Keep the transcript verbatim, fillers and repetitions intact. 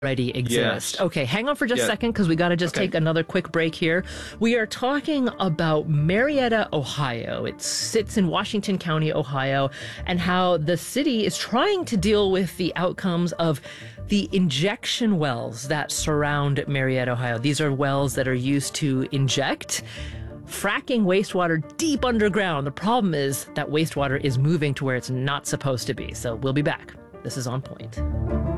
already exist. Yes. Okay, hang on for just Yeah. a second because we got to just Okay. take another quick break here. We are talking about Marietta, Ohio. It sits in Washington County, Ohio, and how the city is trying to deal with the outcomes of the injection wells that surround Marietta, Ohio. These are wells that are used to inject fracking wastewater deep underground. The problem is that wastewater is moving to where it's not supposed to be. So we'll be back. This is On Point.